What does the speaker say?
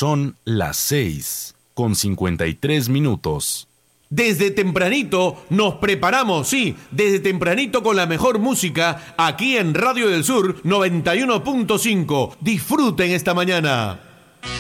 Son las 6:53. Desde tempranito nos preparamos, sí, desde tempranito con la mejor música aquí en Radio del Sur 91.5. Disfruten esta mañana.